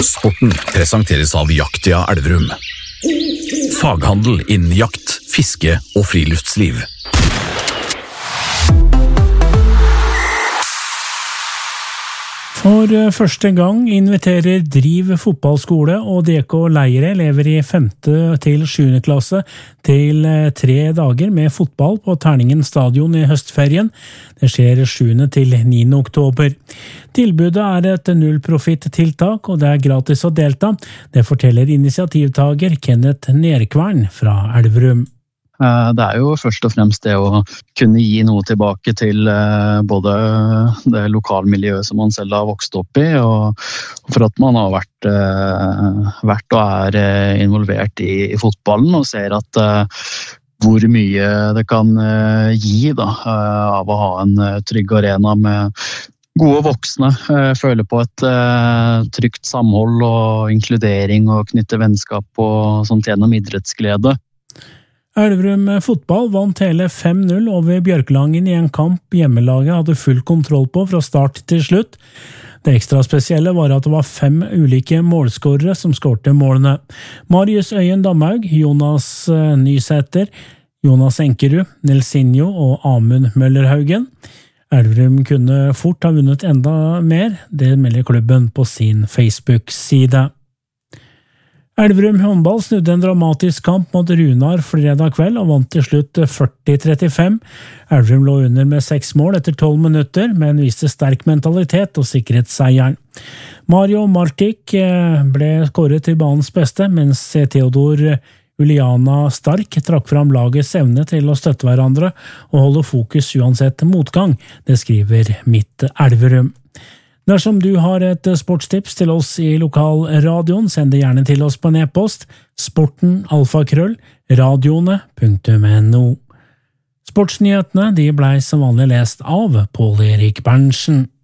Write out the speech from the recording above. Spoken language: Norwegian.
Sporten presenteres av Jaktia Elverum. Faghandel innen jakt, fiske og friluftsliv. For første gang inviterer Driv fotballskole og DK Leire elever i 5. til 7. klasse til 3 dager med fotball på Terningen stadion i høstferien. Det skjer 7. til 9. oktober. Tilbudet er et nullprofitt-tiltak, og det er gratis å delta. Det forteller initiativtager Kenneth Nerkvern fra Elverum. Det er jo først og fremst det å kunne gi noe tilbake til både det lokalmiljøet som man selv har vokst opp i, og for at man har vært og er involvert i fotballen og ser at hvor mye det kan gi av å ha en trygg arena med gode voksne, føle på et trygt samhold og inkludering og knytte vennskap og sånt gjennom idrettsglede. Elverum fotball vant hele 5-0 over Bjørkelangen i en kamp hjemmelaget hadde full kontroll på fra start til slutt. Det ekstra spesielle var at det var 5 ulike målskårere som skårte målene. Marius Øyen Damhaug, Jonas Nysæter, Jonas Enkerud, Nelsinho og Amund Møllerhaugen. Elverum kunne fort ha vunnet enda mer, det melder klubben på sin Facebook-side. Elverum håndball snudde en dramatisk kamp mot Runar fredag kveld og vant til slutt 40-35. Elverum lå under med 6 mål etter 12 minutter, men viste sterk mentalitet og sikret seieren. Mario Martik ble kåret til banens beste, mens Theodor Uliana Stark trakk fram lagets evne til å støtte hverandre og holde fokus uansett motgang. Det skriver Mitt Elverum. Dersom du har et sportstips til oss i lokalradioen, send det gjerne til oss på en e-post, sporten@radioene.no. Sportsnyhetene de ble som vanlig lest av Pål Erik Berntsen.